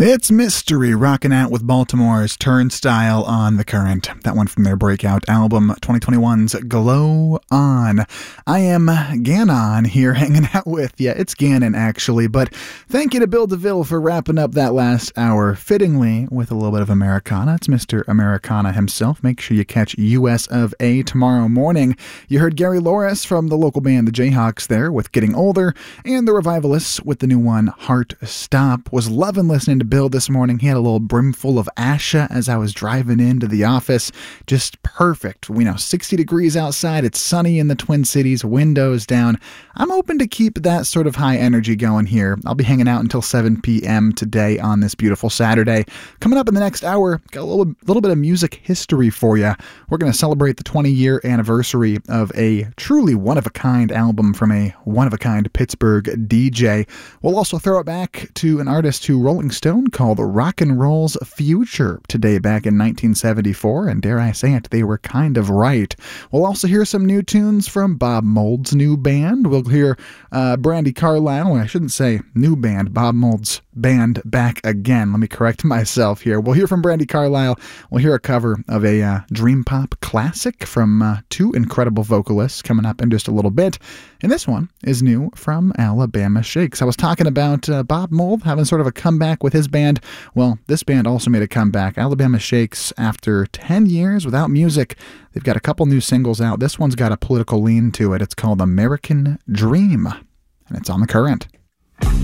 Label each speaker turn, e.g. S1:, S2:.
S1: It's Mystery rocking out with Baltimore's Turnstile on the Current. That one from their breakout album 2021's Glow On. I am Gannon here hanging out with you. It's Gannon actually, but thank you to Bill DeVille for wrapping up that last hour fittingly with a little bit of Americana. It's Mr. Americana himself. Make sure you catch US of A tomorrow morning. You heard Gary Loris from the local band The Jayhawks there with Getting Older, and the Revivalists with the new one Heart Stop. Was loving listening to Bill this morning. He had a little brimful of Asha as I was driving into the office. Just perfect. 60 degrees outside. It's sunny in the Twin Cities. Windows down. I'm hoping to keep that sort of high energy going here. I'll be hanging out until 7 p.m. today on this beautiful Saturday. Coming up in the next hour, got a little bit of music history for you. We're going to celebrate the 20-year anniversary of a truly one-of-a-kind album from a one-of-a-kind Pittsburgh DJ. We'll also throw it back to an artist who Rolling Stone called Rock and Roll's Future today back in 1974, and dare I say it, they were kind of right. We'll also hear some new tunes from Bob Mould's new band. We'll hear Brandi Carlile. I shouldn't say new band, Bob Mould's band back again. Let me correct myself here. We'll hear from Brandi Carlile. We'll hear a cover of a dream pop classic from two incredible vocalists coming up in just a little bit. And this one is new from Alabama Shakes. I was talking about Bob Mould having sort of a comeback with his band. Well, this band also made a comeback. Alabama Shakes, after 10 years without music, they've got a couple new singles out. This one's got a political lean to it. It's called American Dream, and it's on the Current.